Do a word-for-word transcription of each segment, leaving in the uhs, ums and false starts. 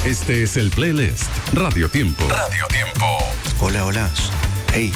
Este es el playlist Radio Tiempo. Radio Tiempo. Hola, hola. Hey,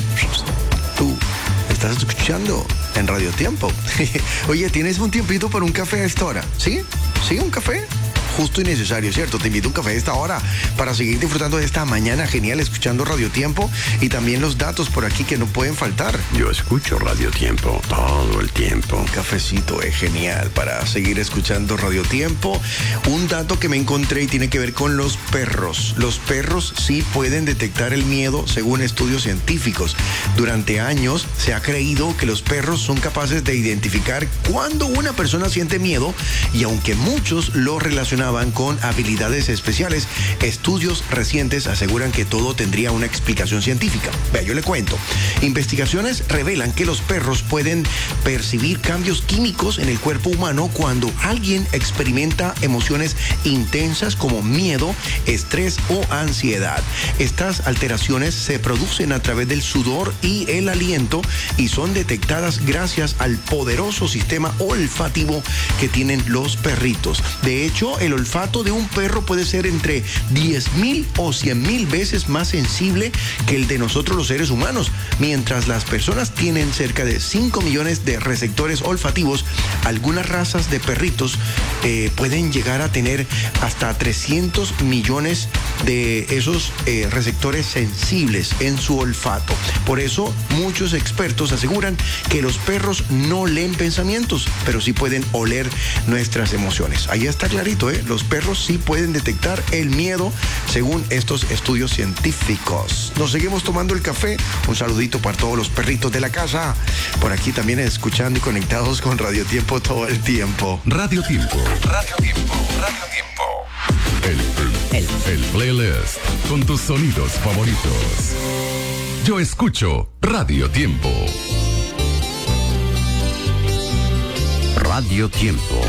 tú, ¿estás escuchando en Radio Tiempo? Oye, ¿tienes un tiempito para un café a esta hora? ¿Sí? ¿Sí? ¿Un café? Justo y necesario, ¿cierto? Te invito a un café a esta hora para seguir disfrutando de esta mañana genial escuchando Radio Tiempo y también los datos por aquí que no pueden faltar. Yo escucho Radio Tiempo todo el tiempo. Un cafecito es genial para seguir escuchando Radio Tiempo. Un dato que me encontré y tiene que ver con los perros. Los perros sí pueden detectar el miedo según estudios científicos. Durante años se ha creído que los perros son capaces de identificar cuando una persona siente miedo y aunque muchos lo relacionaban con habilidades especiales, estudios recientes aseguran que todo tendría una explicación científica. Vea, yo le cuento. Investigaciones revelan que los perros pueden percibir cambios químicos en el cuerpo humano cuando alguien experimenta emociones intensas como miedo, estrés o ansiedad. Estas alteraciones se producen a través del sudor y el aliento y son detectadas gracias al poderoso sistema olfativo que tienen los perritos. De hecho, el olfato de un perro puede ser entre diez mil o cien mil veces más sensible que el de nosotros los seres humanos. Mientras las personas tienen cerca de cinco millones de receptores olfativos, algunas razas de perritos eh, pueden llegar a tener hasta trescientos millones de esos eh, receptores sensibles en su olfato. Por eso, muchos expertos aseguran que los perros no leen pensamientos, pero sí pueden oler nuestras emociones. Ahí está clarito, ¿eh? Los perros sí pueden detectar el miedo según estos estudios científicos. Nos seguimos tomando el café. Un saludito para todos los perritos de la casa. Por aquí también escuchando y conectados con Radio Tiempo todo el tiempo. Radio Tiempo. Radio Tiempo. Radio Tiempo. El, el, el, el playlist con tus sonidos favoritos. Yo escucho Radio Tiempo. Radio Tiempo.